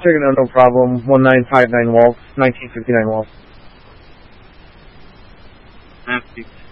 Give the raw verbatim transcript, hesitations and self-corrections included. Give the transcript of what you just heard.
Checking out, no problem. one nine five nine Wolf, nineteen fifty-nine Wolf. Happy.